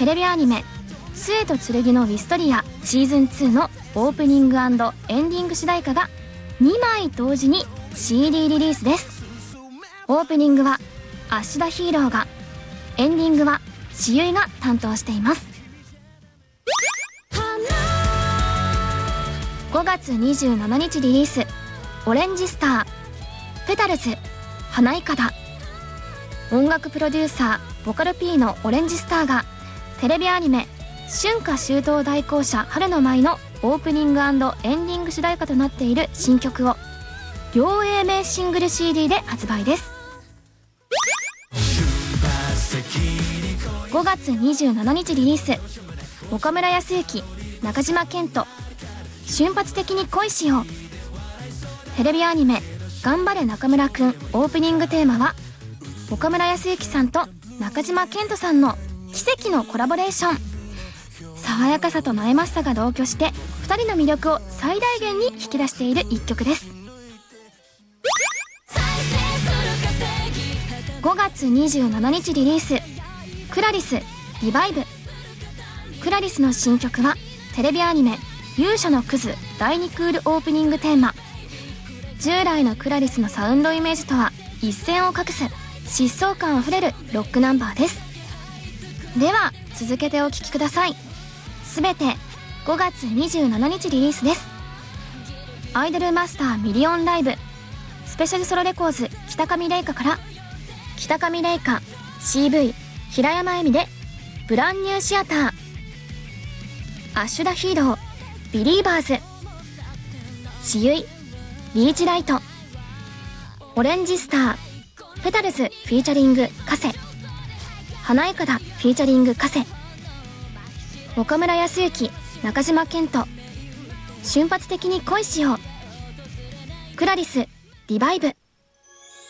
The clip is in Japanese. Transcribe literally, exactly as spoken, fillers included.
テレビアニメ「杖と剣のウィストリア」シーズンツーのオープニング&エンディング主題歌がにまい同時に シーディー リリースです。オープニングはアッシュダヒーローが、エンディングはしゆいが担当しています。ごがつにじゅうしちにちリリース、オレンジスター、ペタルズ、花いかだ。音楽プロデューサーボカル P のオレンジスターがテレビアニメ「春夏秋冬大校舎春の舞」のオープニング&エンディング主題歌となっている新曲を両 A 面シングル シーディー で発売です。ごがつにじゅうしちにちリリース、岡村康之、中島健人、瞬発的に恋しよう。テレビアニメ「頑張れ中村くん」オープニングテーマは岡村康之さんと中島健人さんの奇跡のコラボレーション。爽やかさと悩ましさが同居してふたりの魅力を最大限に引き出している一曲です。ごがつにじゅうしちにちリリース、クラリスリバイブ。クラリスの新曲はテレビアニメ「勇者のクズ」だいにクールオープニングテーマ。従来のクラリスのサウンドイメージとは一線を画す疾走感あふれるロックナンバーです。では続けてお聴きください。すべてごがつにじゅうしちにちリリースです。アイドルマスターミリオンライブスペシャルソロレコーズ北上玲香から北上玲香 シーブイ 平山恵美でブランニューシアター。アッシュダヒーロービリーバーズ。しゆいリーチライト。オレンジスターペタルズフィーチャリングカセ。花いかだフィーチャリングカセ。岡村康之中島健人、瞬発的に恋しよう。クラリスリバイブ。